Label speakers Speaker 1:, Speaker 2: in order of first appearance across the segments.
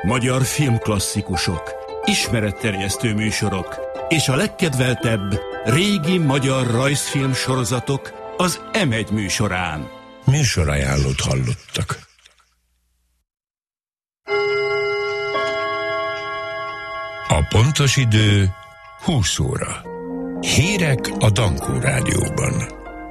Speaker 1: magyar filmklasszikusok, ismeretterjesztő műsorok és a legkedveltebb régi magyar rajzfilm sorozatok az M1 műsorán.
Speaker 2: Műsorajánlót hallottak. A pontos idő 20 óra. Hírek a Dankó Rádióban.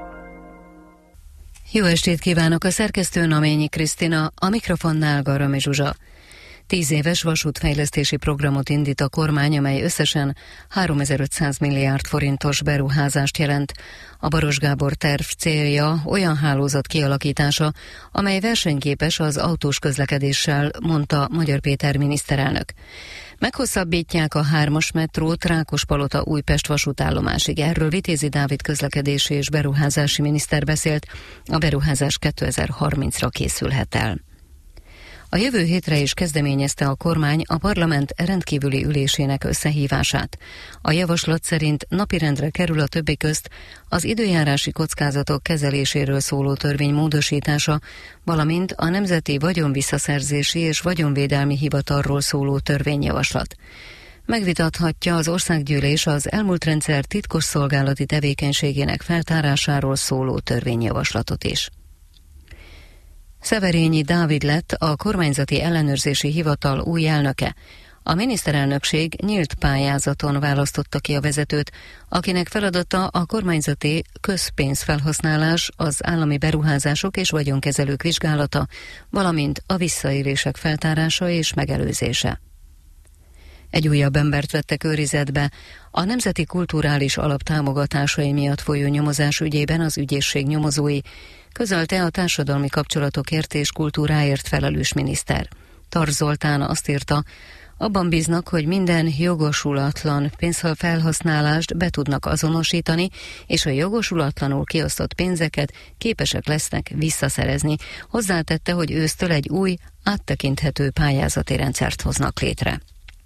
Speaker 3: Jó estét kívánok, a szerkesztő Naményi Krisztina, a mikrofonnál Garami Zsuzsa. 10 éves vasútfejlesztési programot indít a kormány, amely összesen 3500 milliárd forintos beruházást jelent. A Baros Gábor terv célja olyan hálózat kialakítása, amely versenyképes az autós közlekedéssel, mondta Magyar Péter miniszterelnök. Meghosszabbítják a 3-as metrót Rákospalota Újpest vasútállomásig. Erről Vitézi Dávid közlekedési és beruházási miniszter beszélt. A beruházás 2030-ra készülhet el. A jövő hétre is kezdeményezte a kormány a parlament rendkívüli ülésének összehívását. A javaslat szerint napirendre kerül a többi közt az időjárási kockázatok kezeléséről szóló törvény módosítása, valamint a Nemzeti Vagyonvisszaszerzési és Vagyonvédelmi Hivatalról szóló törvényjavaslat. Megvitathatja az országgyűlés az elmúlt rendszer titkosszolgálati tevékenységének feltárásáról szóló törvényjavaslatot is. Szeverényi Dávid lett a kormányzati ellenőrzési hivatal új elnöke. A miniszterelnökség nyílt pályázaton választotta ki a vezetőt, akinek feladata a kormányzati közpénzfelhasználás, az állami beruházások és vagyonkezelők vizsgálata, valamint a visszaélések feltárása és megelőzése. Egy újabb embert vettek őrizetbe. A Nemzeti Kulturális Alap támogatásai miatt folyó nyomozás ügyében az ügyészség nyomozói, közölte a társadalmi kapcsolatokért és kultúráért felelős miniszter. Tarts Zoltán azt írta, abban bíznak, hogy minden jogosulatlan pénzfelhasználást be tudnak azonosítani, és a jogosulatlanul kiosztott pénzeket képesek lesznek visszaszerezni. Hozzátette, hogy ősztől egy új, áttekinthető pályázati rendszert hoznak létre.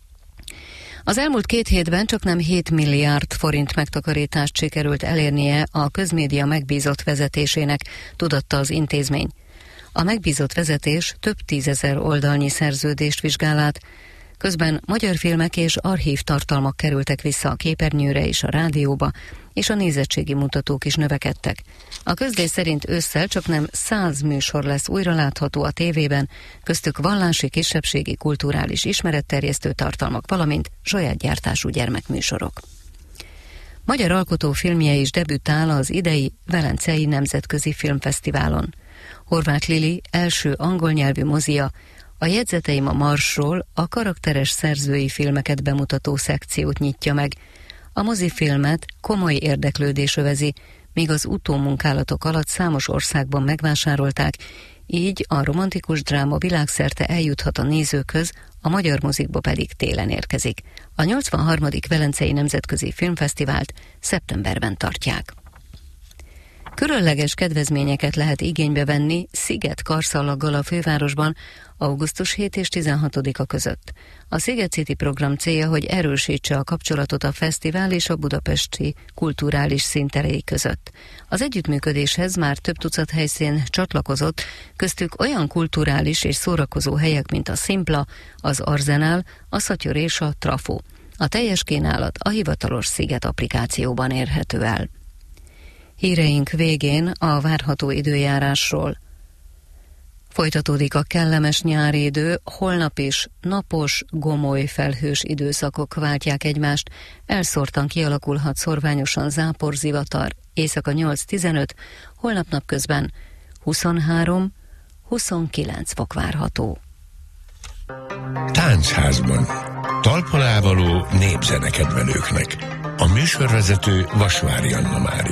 Speaker 3: Az elmúlt 2 hétben csaknem 7 milliárd forint megtakarítást sikerült elérnie a közmédia megbízott vezetésének, tudatta az intézmény. A megbízott vezetés több 10 000 oldalnyi szerződést vizsgál át, közben magyar filmek és archív tartalmak kerültek vissza a képernyőre és a rádióba, és a nézettségi mutatók is növekedtek. A közlés szerint ősszel csaknem 100 műsor lesz újra látható a tévében, köztük vallási, kisebbségi, kulturális ismeretterjesztő tartalmak, valamint saját gyártású gyermekműsorok. Magyar alkotó filmje is debütál az idei Velencei Nemzetközi Filmfesztiválon. Horváth Lili első angol nyelvű mozia, a Jegyzeteim a Marsról a karakteres szerzői filmeket bemutató szekciót nyitja meg. A mozifilmet komoly érdeklődés övezi, míg az utómunkálatok alatt számos országban megvásárolták, így a romantikus dráma világszerte eljuthat a nézőkhöz, a magyar mozikba pedig télen érkezik. A 83. Velencei Nemzetközi Filmfesztivált szeptemberben tartják. Különleges kedvezményeket lehet igénybe venni Sziget-Karszalaggal a fővárosban augusztus 7 és 16-a között. A Sziget City program célja, hogy erősítse a kapcsolatot a fesztivál és a budapesti kulturális színterei között. Az együttműködéshez már több tucat helyszín csatlakozott, köztük olyan kulturális és szórakozó helyek, mint a Szimpla, az Arzenál, a Szatyor és a Trafó. A teljes kínálat a hivatalos Sziget applikációban érhető el. Híreink végén a várható időjárásról. Folytatódik a kellemes nyári idő, holnap is napos, gomoly felhős időszakok váltják egymást, elszórtan kialakulhat szorványosan záporzivatar, éjszaka 8-15, holnap napközben 23-29 fok várható.
Speaker 2: Táncházban. Talpon ávaló népzene kedvelőknek. A műsorvezető Vasvári Anna Mária.